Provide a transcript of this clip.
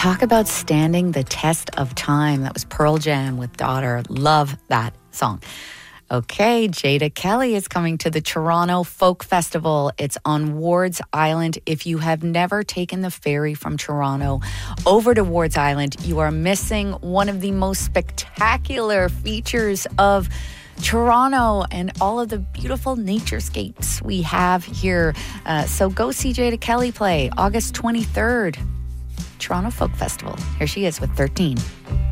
Talk about standing the test of time. That was Pearl Jam with Daughter. Love that song. Okay, Jada Kelly is coming to the Toronto Folk Festival. It's on Wards Island. If you have never taken the ferry from Toronto over to Wards Island, you are missing one of the most spectacular features of Toronto and all of the beautiful naturescapes we have here. So go see Jada Kelly play August 23rd. Toronto Folk Festival. Here she is with 13.